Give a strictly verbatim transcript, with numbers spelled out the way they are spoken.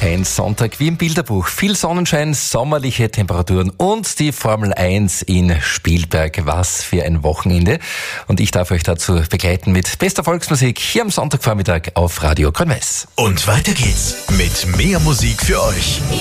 Ein Sonntag wie im Bilderbuch. Viel Sonnenschein, sommerliche Temperaturen und die Formel eins in Spielberg. Was für ein Wochenende. Und ich darf euch dazu begleiten mit bester Volksmusik hier am Sonntagvormittag auf Radio Grün-Weiß. Und weiter geht's mit mehr Musik für euch.